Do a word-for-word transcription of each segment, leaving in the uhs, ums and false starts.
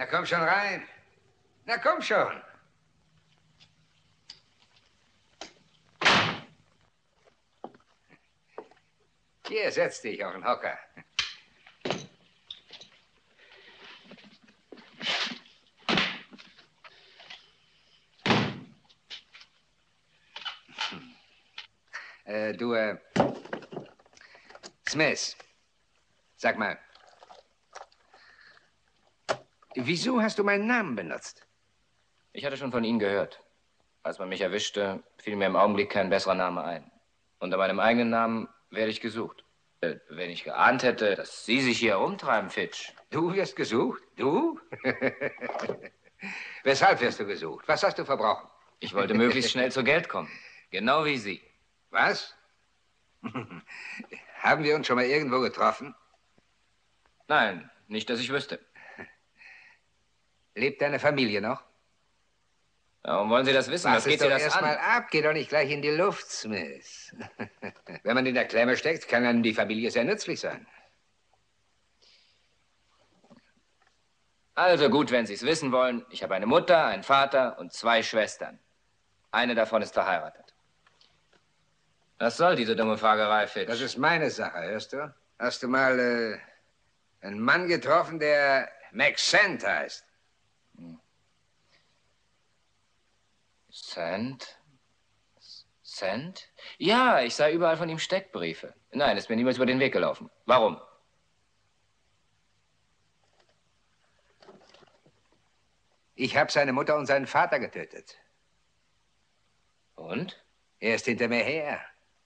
Na komm schon rein. Na komm schon. Hier, setz dich auf den Hocker. Äh, du, äh, Smith, sag mal, wieso hast du meinen Namen benutzt? Ich hatte schon von Ihnen gehört. Als man mich erwischte, fiel mir im Augenblick kein besserer Name ein. Unter meinem eigenen Namen werde ich gesucht. Äh, wenn ich geahnt hätte, dass Sie sich hier herumtreiben, Fitch. Du wirst gesucht? Du? Weshalb wirst du gesucht? Was hast du verbrochen? Ich wollte möglichst schnell zu Geld kommen. Genau wie Sie. Was? Haben wir uns schon mal irgendwo getroffen? Nein, nicht, dass ich wüsste. Lebt deine Familie noch? Warum wollen Sie das wissen? Was Was geht ist Sie doch das erst an? mal ab, geh doch nicht gleich in die Luft, Smith. Wenn man in der Klemme steckt, kann einem die Familie sehr nützlich sein. Also gut, wenn Sie es wissen wollen. Ich habe eine Mutter, einen Vater und zwei Schwestern. Eine davon ist verheiratet. Was soll diese dumme Fragerei, Fitch? Das ist meine Sache, hörst du? Hast du mal äh, einen Mann getroffen, der McSent heißt? Hm. Cent? Cent? Ja, ich sah überall von ihm Steckbriefe. Nein, ist mir niemals über den Weg gelaufen. Warum? Ich habe seine Mutter und seinen Vater getötet. Und? Er ist hinter mir her.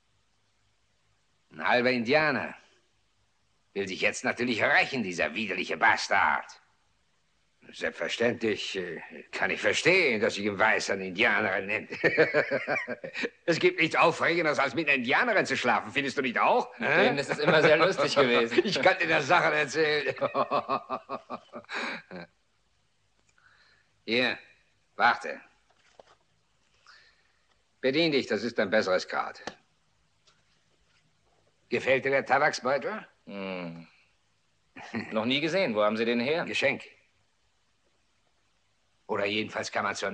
Ein halber Indianer. Will sich jetzt natürlich rächen, dieser widerliche Bastard. Selbstverständlich äh, kann ich verstehen, dass sich ein Weißer eine Indianerin nennt. Es gibt nichts Aufregenderes, als mit einer Indianerin zu schlafen. Findest du nicht auch? Mit denen ist es immer sehr lustig gewesen. Ich kann dir das Sachen erzählen. Hier, warte. Bedien dich, das ist ein besseres Grad. Gefällt dir der Tabaksbeutel? Hm. Noch nie gesehen. Wo haben Sie den her? Geschenk. Oder jedenfalls kann man zur